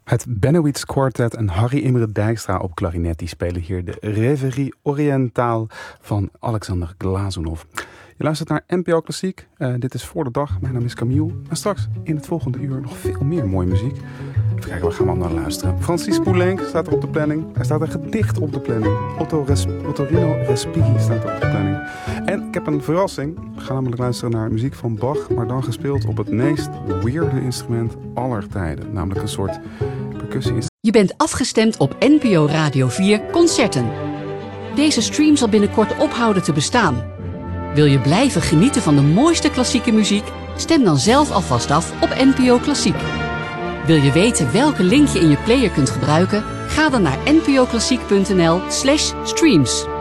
Het Bennewitz Quartet en Harry Imre Dijkstra op klarinet. Die spelen hier de Rêverie Orientale van Alexander Glazunov. Je luistert naar NPO Klassiek. Dit is Voor de Dag. Mijn naam is Camille. En straks in het volgende uur nog veel meer mooie muziek. Even kijken, waar gaan we allemaal naar luisteren? Francis Poulenc staat er op de planning. Er staat een gedicht op de planning. Ottorino Respighi staat er op de planning. En ik heb een verrassing. We gaan namelijk luisteren naar muziek van Bach, maar dan gespeeld op het meest weirde instrument aller tijden. Namelijk een soort percussie. Je bent afgestemd op NPO Radio 4 Concerten. Deze stream zal binnenkort ophouden te bestaan. Wil je blijven genieten van de mooiste klassieke muziek? Stem dan zelf alvast af op NPO Klassiek. Wil je weten welke link je in je player kunt gebruiken? Ga dan naar npoklassiek.nl/streams.